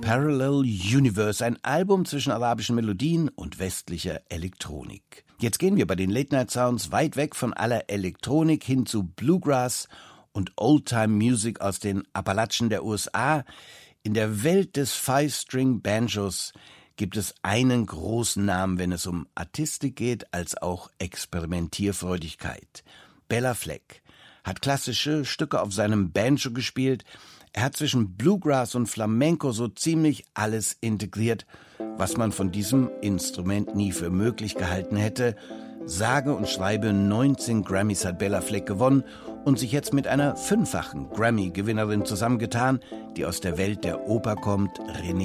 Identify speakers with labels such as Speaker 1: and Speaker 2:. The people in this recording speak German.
Speaker 1: Parallel Universe, ein Album zwischen arabischen Melodien und westlicher Elektronik. Jetzt gehen wir bei den Late-Night-Sounds weit weg von aller Elektronik hin zu Bluegrass und Oldtime-Music aus den Appalachen der USA. In der Welt des Five-String-Banjos gibt es einen großen Namen, wenn es um Artistik geht, als auch Experimentierfreudigkeit. Béla Fleck hat klassische Stücke auf seinem Banjo gespielt. Er hat zwischen Bluegrass und Flamenco so ziemlich alles integriert, was man von diesem Instrument nie für möglich gehalten hätte. Sage und schreibe 19 Grammys hat Béla Fleck gewonnen und sich jetzt mit einer 5-fachen Grammy-Gewinnerin zusammengetan, die aus der Welt der Oper kommt, Renée